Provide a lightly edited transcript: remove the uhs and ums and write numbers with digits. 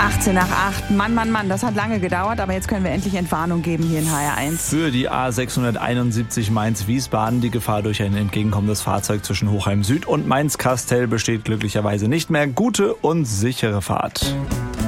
18 nach 8. Mann, das hat lange gedauert, aber jetzt können wir endlich Entwarnung geben hier in HR1. Für die A671 Mainz-Wiesbaden die Gefahr durch ein entgegenkommendes Fahrzeug zwischen Hochheim Süd und Mainz-Kastel besteht glücklicherweise nicht mehr. Gute und sichere Fahrt.